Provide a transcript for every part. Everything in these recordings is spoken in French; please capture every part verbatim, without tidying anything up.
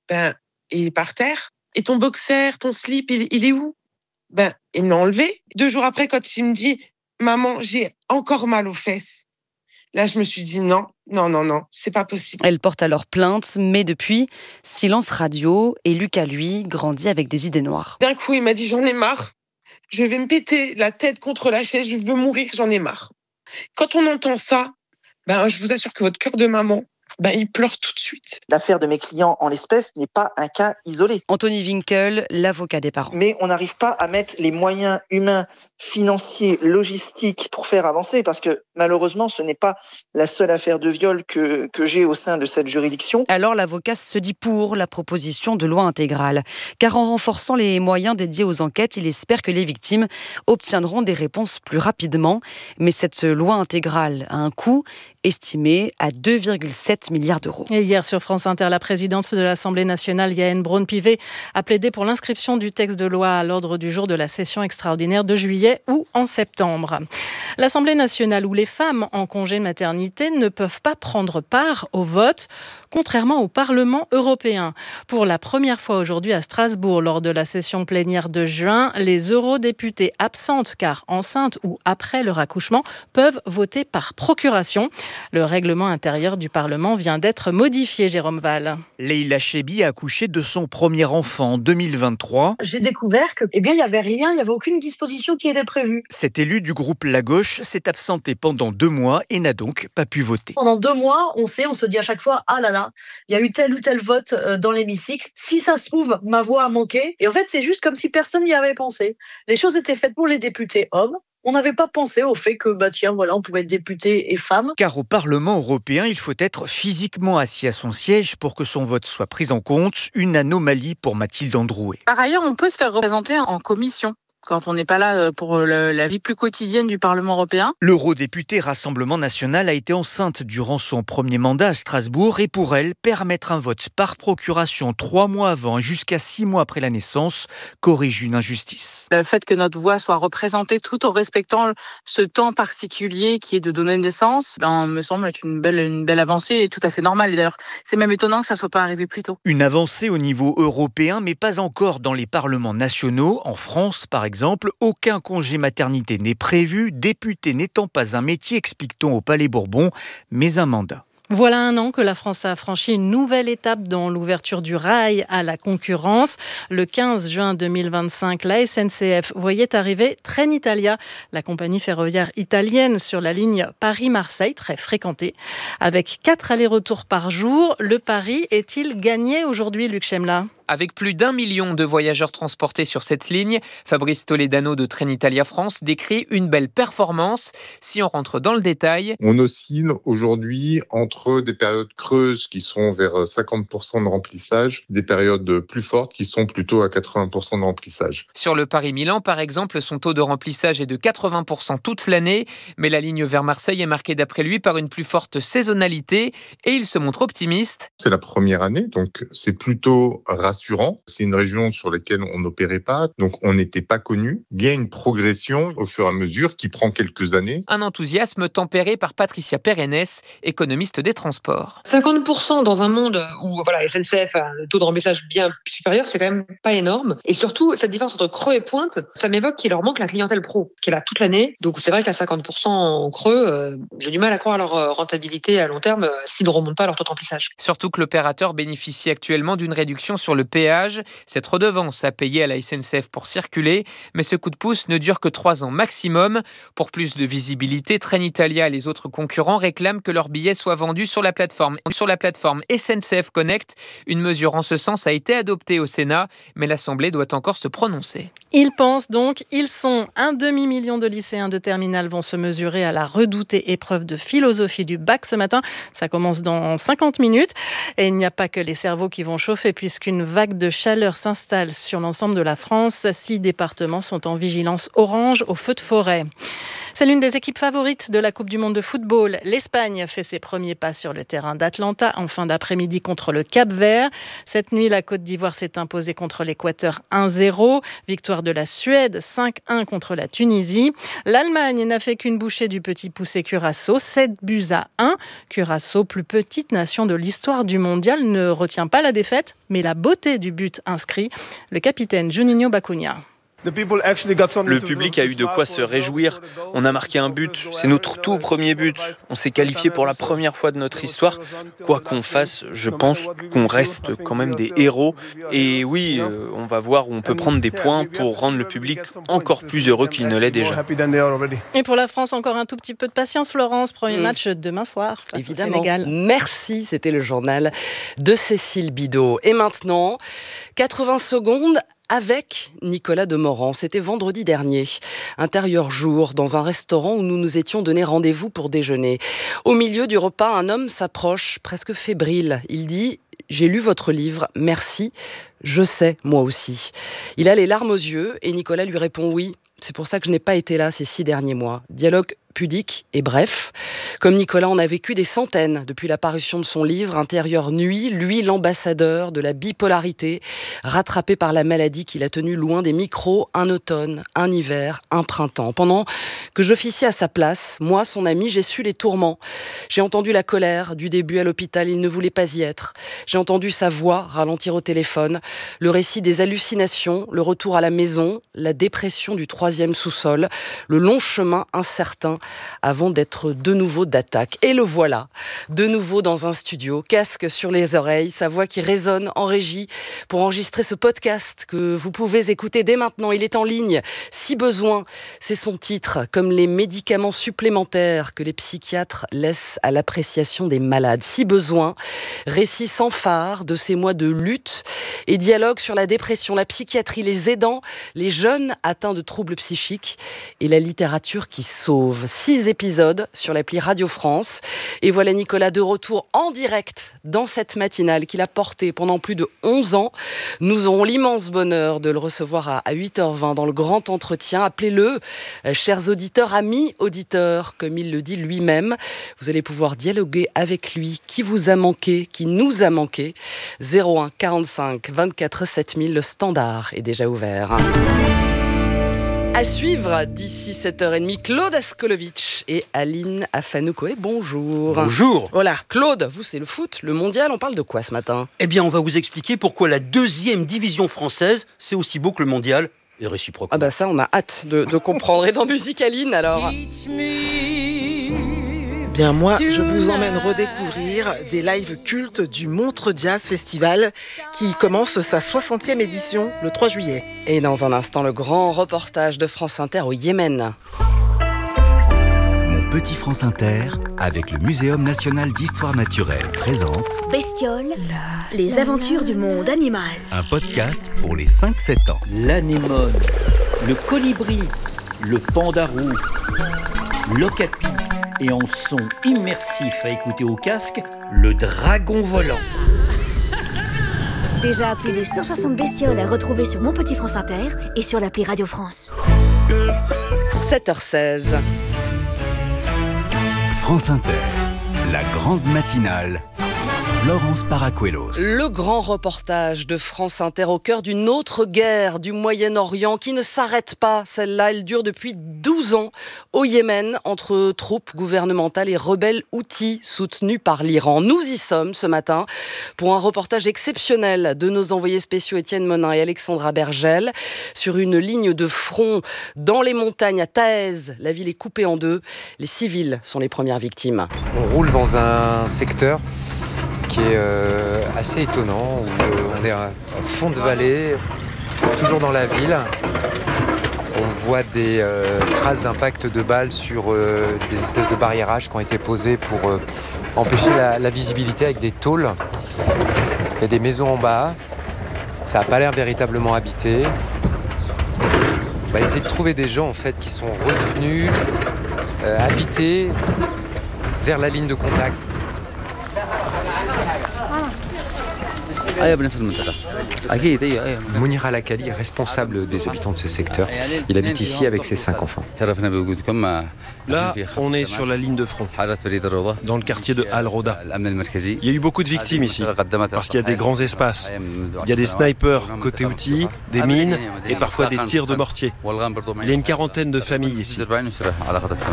Ben, il est par terre. Et ton boxer, ton slip, il, il est où? Ben, il me l'a enlevé. Deux jours après, quand il me dit « Maman, j'ai encore mal aux fesses », là, je me suis dit non, non, non, non, c'est pas possible. Elle porte alors plainte, mais depuis, silence radio. Et Lucas, lui, grandit avec des idées noires. D'un coup, il m'a dit « J'en ai marre. Je vais me péter la tête contre la chaise. Je veux mourir, j'en ai marre. » Quand on entend ça, ben, je vous assure que votre cœur de maman, ben, il pleure tout de suite. L'affaire de mes clients en l'espèce n'est pas un cas isolé. Anthony Winkel, l'avocat des parents. Mais on n'arrive pas à mettre les moyens humains, financiers, logistiques pour faire avancer, parce que malheureusement, ce n'est pas la seule affaire de viol que, que j'ai au sein de cette juridiction. Alors l'avocat se dit pour la proposition de loi intégrale. Car en renforçant les moyens dédiés aux enquêtes, il espère que les victimes obtiendront des réponses plus rapidement. Mais cette loi intégrale a un coût estimé à deux virgule sept milliards d'euros. Et hier sur France Inter, la présidente de l'Assemblée nationale, Yaël Braun-Pivet, a plaidé pour l'inscription du texte de loi à l'ordre du jour de la session extraordinaire de juillet ou en septembre. L'Assemblée nationale, où les femmes en congé de maternité ne peuvent pas prendre part au vote, contrairement au Parlement européen. Pour la première fois aujourd'hui à Strasbourg, lors de la session plénière de juin, les eurodéputés absentes, car enceintes ou après leur accouchement, peuvent voter par procuration. Le règlement intérieur du Parlement vient d'être modifié, Jérôme Val. Leïla Chebbi a accouché de son premier enfant en deux mille vingt-trois. J'ai découvert que, eh bien, il n'y avait rien, il n'y avait aucune disposition qui était prévue. Cette élue du groupe La Gauche s'est absentée pendant deux mois et n'a donc pas pu voter. Pendant deux mois, on sait, on se dit à chaque fois, ah là là, il y a eu tel ou tel vote dans l'hémicycle. Si ça se trouve, ma voix a manqué. Et en fait, c'est juste comme si personne n'y avait pensé. Les choses étaient faites pour les députés hommes. On n'avait pas pensé au fait que, bah tiens, voilà, on pouvait être député et femme. Car au Parlement européen, il faut être physiquement assis à son siège pour que son vote soit pris en compte. Une anomalie pour Mathilde Androuet. Par ailleurs, on peut se faire représenter en commission quand on n'est pas là pour la vie plus quotidienne du Parlement européen. L'eurodéputée Rassemblement National a été enceinte durant son premier mandat à Strasbourg et pour elle, permettre un vote par procuration trois mois avant jusqu'à six mois après la naissance corrige une injustice. Le fait que notre voix soit représentée tout en respectant ce temps particulier qui est de donner naissance, ben, me semble être une belle, une belle avancée et tout à fait normale. Et d'ailleurs, c'est même étonnant que ça ne soit pas arrivé plus tôt. Une avancée au niveau européen, mais pas encore dans les parlements nationaux. En France, par exemple, Exemple, aucun congé maternité n'est prévu, député n'étant pas un métier, explique-t-on au Palais Bourbon, mais un mandat. Voilà un an que la France a franchi une nouvelle étape dans l'ouverture du rail à la concurrence. Le quinze juin deux mille vingt-cinq, la S N C F voyait arriver Trenitalia, la compagnie ferroviaire italienne sur la ligne Paris-Marseille, très fréquentée. Avec quatre allers-retours par jour, le pari est-il gagné aujourd'hui, Luc Chemla ? Avec plus d'un million de voyageurs transportés sur cette ligne, Fabrice Toledano de Trenitalia France décrit une belle performance. Si on rentre dans le détail, on oscille aujourd'hui entre des périodes creuses qui sont vers cinquante pour cent de remplissage, des périodes plus fortes qui sont plutôt à quatre-vingts pour cent de remplissage. Sur le Paris-Milan, par exemple, son taux de remplissage est de quatre-vingts pour cent toute l'année, mais la ligne vers Marseille est marquée d'après lui par une plus forte saisonnalité et il se montre optimiste. C'est la première année, donc c'est plutôt rassurant. C'est une région sur laquelle on n'opérait pas, donc on n'était pas connu. Il y a une progression au fur et à mesure qui prend quelques années. Un enthousiasme tempéré par Patricia Perennes, économiste des transports. cinquante pour cent dans un monde où voilà, S N C F a un taux de remplissage bien supérieur, c'est quand même pas énorme. Et surtout, cette différence entre creux et pointe, ça m'évoque qu'il leur manque la clientèle pro, qui est là toute l'année. Donc c'est vrai qu'à cinquante pour cent en creux, euh, j'ai du mal à croire à leur rentabilité à long terme euh, s'ils ne remontent pas leur taux de remplissage. Surtout que l'opérateur bénéficie actuellement d'une réduction sur le péage. Cette redevance à payer à la S N C F pour circuler, mais ce coup de pouce ne dure que trois ans maximum. Pour plus de visibilité, Trenitalia et les autres concurrents réclament que leurs billets soient vendus sur la plateforme, sur la plateforme S N C F Connect. Une mesure en ce sens a été adoptée au Sénat, mais l'Assemblée doit encore se prononcer. Ils pensent donc, ils sont un demi-million de lycéens de terminale vont se mesurer à la redoutée épreuve de philosophie du bac ce matin. Ça commence dans cinquante minutes. Et il n'y a pas que les cerveaux qui vont chauffer puisqu'une vague de chaleur s'installe sur l'ensemble de la France. Six départements sont en vigilance orange au feu de forêt. C'est l'une des équipes favorites de la Coupe du Monde de football. L'Espagne fait ses premiers pas sur le terrain d'Atlanta en fin d'après-midi contre le Cap-Vert. Cette nuit, la Côte d'Ivoire s'est imposée contre l'Équateur un zéro. Victoire de la Suède cinq un contre la Tunisie. L'Allemagne n'a fait qu'une bouchée du petit poussé Curaçao, sept buts à un. Curaçao, plus petite nation de l'histoire du mondial, ne retient pas la défaite. mais la beauté du but inscrit. Le capitaine Juninho Bacunha. Le public a eu de quoi se réjouir. On a marqué un but. C'est notre tout premier but. On s'est qualifié pour la première fois de notre histoire. Quoi qu'on fasse, je pense qu'on reste quand même des héros. Et oui, euh, on va voir où on peut prendre des points pour rendre le public encore plus heureux qu'il ne l'est déjà. Et pour la France, encore un tout petit peu de patience, Florence. Premier mmh. match demain soir face Évidemment. au Sénégal. Merci, c'était le journal de Cécile Bidot. Et maintenant, quatre-vingts secondes avec Nicolas Demorand. C'était vendredi dernier. Intérieur jour, dans un restaurant où nous nous étions donné rendez-vous pour déjeuner. Au milieu du repas, un homme s'approche, presque fébrile. Il dit « J'ai lu votre livre, merci, je sais, moi aussi ». Il a les larmes aux yeux et Nicolas lui répond « Oui, c'est pour ça que je n'ai pas été là ces six derniers mois ». Dialogue pudique et bref. Comme Nicolas en a vécu des centaines depuis la parution de son livre Intérieur nuit, lui l'ambassadeur de la bipolarité, rattrapé par la maladie qu'il a tenu loin des micros un automne, un hiver, un printemps. Pendant que j'officiais à sa place, moi, son ami, j'ai su les tourments. J'ai entendu la colère du début à l'hôpital, il ne voulait pas y être. J'ai entendu sa voix ralentir au téléphone, le récit des hallucinations, le retour à la maison, la dépression du troisième sous-sol, le long chemin incertain avant d'être de nouveau d'attaque. Et le voilà, de nouveau dans un studio, casque sur les oreilles, sa voix qui résonne en régie pour enregistrer ce podcast que vous pouvez écouter dès maintenant. Il est en ligne, si besoin. C'est son titre, comme les médicaments supplémentaires que les psychiatres laissent à l'appréciation des malades. Si besoin, récit sans phare de ces mois de lutte et dialogue sur la dépression, la psychiatrie, les aidants, les jeunes atteints de troubles psychiques et la littérature qui sauve. Six épisodes sur l'appli Radio France. Et voilà Nicolas de retour en direct dans cette matinale qu'il a portée pendant plus de onze ans. Nous aurons l'immense bonheur de le recevoir à huit heures vingt dans le grand entretien. Appelez-le, euh, chers auditeurs, amis auditeurs, comme il le dit lui-même. Vous allez pouvoir dialoguer avec lui. Qui vous a manqué, qui nous a manqué. zéro un quarante-cinq vingt-quatre sept mille, le standard est déjà ouvert. À suivre d'ici sept heures trente, Claude Askolovitch et Aline Afanoukoé. Bonjour. Bonjour. Voilà, Claude, vous c'est le foot, le mondial, on parle de quoi ce matin ? Eh bien, on va vous expliquer pourquoi la deuxième division française, c'est aussi beau que le mondial et réciproquement. Ah bah ça, on a hâte de, de comprendre. Et dans Musique Aline, alors ? Bien moi, je vous emmène redécouvrir des lives cultes du Montreux Jazz Festival qui commence sa soixantième édition le trois juillet. Et dans un instant, le grand reportage de France Inter au Yémen. Mon petit France Inter, avec le Muséum national d'histoire naturelle, présente Bestioles, les aventures du monde animal. Un podcast pour les cinq sept ans. L'anémone, le colibri, le pandarou, l'okapi. Et en son immersif à écouter au casque, le dragon volant. Déjà plus de cent soixante bestioles à retrouver sur Mon Petit France Inter et sur l'appli Radio France. sept heures seize. France Inter, la grande matinale. Florence Paracuelos. Le grand reportage de France Inter au cœur d'une autre guerre du Moyen-Orient qui ne s'arrête pas. Celle-là, elle dure depuis douze ans au Yémen entre troupes gouvernementales et rebelles houthis soutenus par l'Iran. Nous y sommes ce matin pour un reportage exceptionnel de nos envoyés spéciaux Étienne Monin et Alexandra Bergel sur une ligne de front dans les montagnes à Taez. La ville est coupée en deux. Les civils sont les premières victimes. On roule dans un secteur qui est euh, assez étonnant, où euh, on est à fond de vallée, toujours dans la ville. On voit des euh, traces d'impact de balles sur euh, des espèces de barriérages qui ont été posés pour euh, empêcher la, la visibilité avec des tôles. Il y a des maisons en bas, ça n'a pas l'air véritablement habité. On va essayer de trouver des gens en fait, qui sont revenus euh, habités vers la ligne de contact. Mounir Al-Akali est responsable des habitants de ce secteur. Il habite ici avec ses cinq enfants. Là, on est sur la ligne de front, dans le quartier de Al-Roda. Il y a eu beaucoup de victimes ici, parce qu'il y a des grands espaces. Il y a des snipers côté outils, des mines et parfois des tirs de mortier. Il y a une quarantaine de familles ici.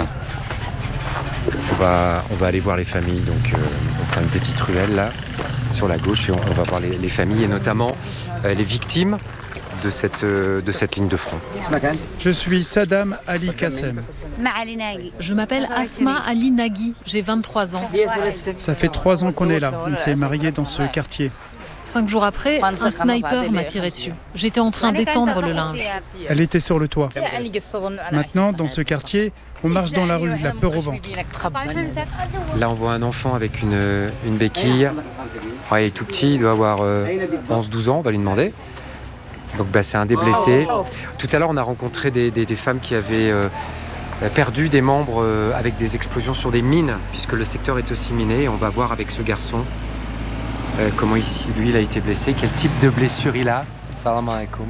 On va, on va aller voir les familles, donc euh, on prend une petite ruelle là. sur la gauche et on, on va voir les, les familles et notamment euh, les victimes de cette, euh, de cette ligne de front. Je suis Saddam Ali Kassem. Je m'appelle Asma Ali Nagui, j'ai vingt-trois ans. Ça fait trois ans qu'on est là, on s'est mariés dans ce quartier. Cinq jours après, un sniper m'a tiré dessus. J'étais en train d'étendre le linge. Elle était sur le toit. Maintenant, dans ce quartier, on marche dans la rue, la peur au ventre. Là, on voit un enfant avec une, une béquille. Ouais, il est tout petit, il doit avoir euh, onze douze ans, on va lui demander. Donc bah, c'est un des blessés. Tout à l'heure, on a rencontré des, des, des femmes qui avaient euh, perdu des membres euh, avec des explosions sur des mines, puisque le secteur est aussi miné. Et on va voir avec ce garçon euh, comment ici, lui, il a été blessé, quel type de blessure il a. Salam alaikum.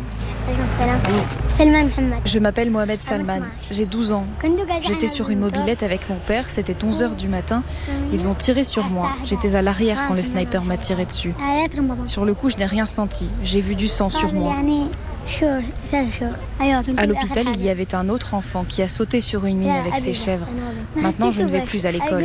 Je m'appelle Mohamed Salman, j'ai douze ans. J'étais sur une mobilette avec mon père, c'était onze heures du matin. Ils ont tiré sur moi. J'étais à l'arrière quand le sniper m'a tiré dessus. Sur le coup, je n'ai rien senti. J'ai vu du sang sur moi. À l'hôpital, il y avait un autre enfant qui a sauté sur une mine avec ses chèvres. Maintenant, je ne vais plus à l'école.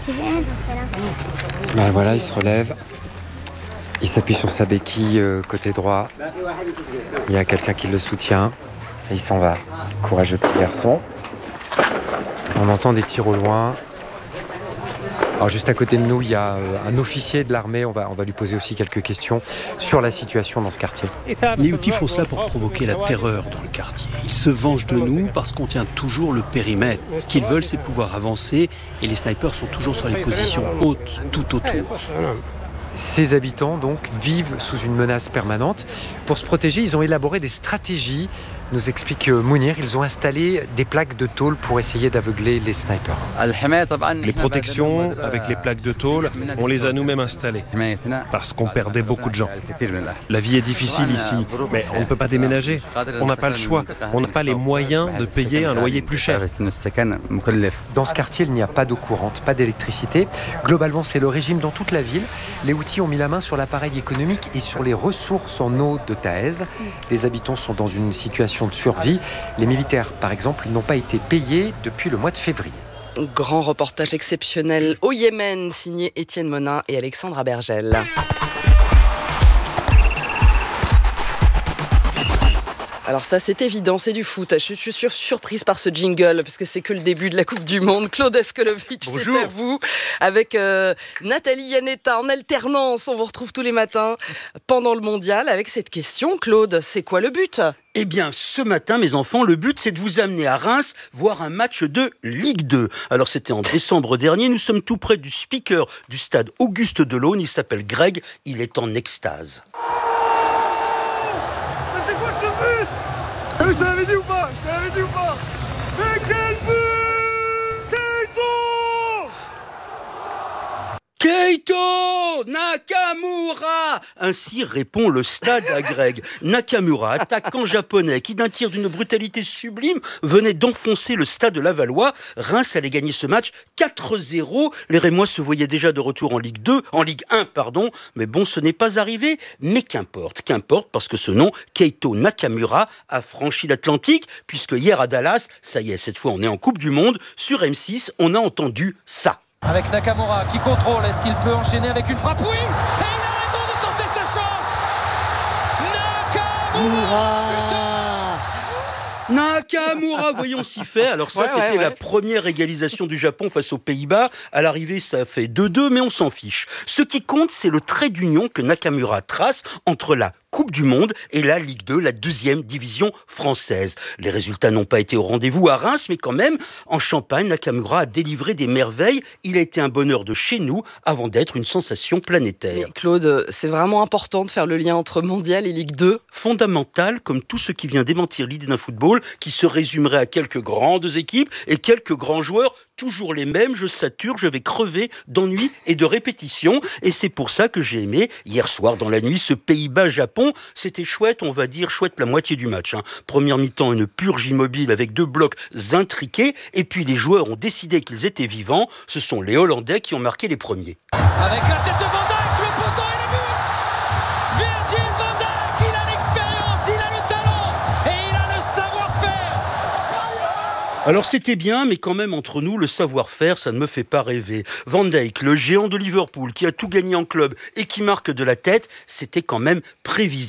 Ben voilà, il se relève. Il s'appuie sur sa béquille euh, côté droit. Il y a quelqu'un qui le soutient. Et il s'en va. Courageux petit garçon. On entend des tirs au loin. Alors juste à côté de nous, il y a euh, un officier de l'armée. On va, on va lui poser aussi quelques questions sur la situation dans ce quartier. Les Houthis font cela pour provoquer la terreur dans le quartier. Ils se vengent de nous parce qu'on tient toujours le périmètre. Ce qu'ils veulent, c'est pouvoir avancer. Et les snipers sont toujours sur les positions hautes, tout autour. Ces habitants donc vivent sous une menace permanente. Pour se protéger, ils ont élaboré des stratégies, nous explique Mounir. Ils ont installé des plaques de tôle pour essayer d'aveugler les snipers. Les protections avec les plaques de tôle, on les a nous-mêmes installées parce qu'on perdait beaucoup de gens. La vie est difficile ici, mais on ne peut pas déménager. On n'a pas le choix. On n'a pas les moyens de payer un loyer plus cher. Dans ce quartier, il n'y a pas d'eau courante, pas d'électricité. Globalement, c'est le régime dans toute la ville. Les Houthis ont mis la main sur l'appareil économique et sur les ressources en eau de Taez. Les habitants sont dans une situation de survie. Les militaires, par exemple, n'ont pas été payés depuis le mois de février. Grand reportage exceptionnel au Yémen, signé Étienne Monin et Alexandra Bergel. Alors ça, c'est évident, c'est du foot. Je suis sur- surprise par ce jingle, parce que c'est que le début de la Coupe du Monde. Claude Escolovic, c'est à vous. Avec euh, Nathalie Yanetta en alternance, on vous retrouve tous les matins pendant le Mondial avec cette question. Claude, c'est quoi le but ? Eh bien, ce matin, mes enfants, le but, c'est de vous amener à Reims voir un match de Ligue deux. Alors, c'était en décembre dernier. Nous sommes tout près du speaker du stade Auguste Delaune. Il s'appelle Greg. Il est en extase. Je te l'avais dit ou pas Je te l'avais dit ou pas Mais quel but Keito Keito Nakamura! Ainsi répond le stade à Greg. Nakamura, attaquant japonais, qui d'un tir d'une brutalité sublime venait d'enfoncer le stade de Lavallois. Reims allait gagner ce match quatre zéro. Les Rémois se voyaient déjà de retour en Ligue deux, en Ligue un, pardon. Mais bon, ce n'est pas arrivé. Mais qu'importe, qu'importe, parce que ce nom, Keito Nakamura, a franchi l'Atlantique, puisque hier à Dallas, ça y est, cette fois on est en Coupe du Monde, sur M six, on a entendu ça. Avec Nakamura qui contrôle, est-ce qu'il peut enchaîner avec une frappe? Oui. Et il a raison de tenter sa chance. Nakamura. Nakamura, voyons s'y fait. Alors ça, Ouais, c'était ouais, ouais. la première égalisation du Japon face aux Pays-Bas. À l'arrivée, ça fait deux deux, mais on s'en fiche. Ce qui compte, c'est le trait d'union que Nakamura trace entre la Coupe du Monde et la Ligue deux, la deuxième division française. Les résultats n'ont pas été au rendez-vous à Reims, mais quand même, en Champagne, Nakamura a délivré des merveilles. Il a été un bonheur de chez nous avant d'être une sensation planétaire. Mais Claude, c'est vraiment important de faire le lien entre Mondial et Ligue deux. Fondamental, comme tout ce qui vient démentir l'idée d'un football qui se résumerait à quelques grandes équipes et quelques grands joueurs, toujours les mêmes. Je sature, je vais crever d'ennui et de répétition. Et c'est pour ça que j'ai aimé, hier soir dans la nuit, ce Pays-Bas-Japon. C'était chouette, on va dire chouette la moitié du match. Hein. Première mi-temps, une purge immobile avec deux blocs intriqués. Et puis les joueurs ont décidé qu'ils étaient vivants. Ce sont les Hollandais qui ont marqué les premiers. Avec la tête de Van Dijk, le poteau et le but. Virgil van Dijk, il a l'expérience, il a le talent et il a le savoir-faire. Alors c'était bien, mais quand même entre nous, le savoir-faire, ça ne me fait pas rêver. Van Dijk, le géant de Liverpool, qui a tout gagné en club et qui marque de la tête, c'était quand même prévisible.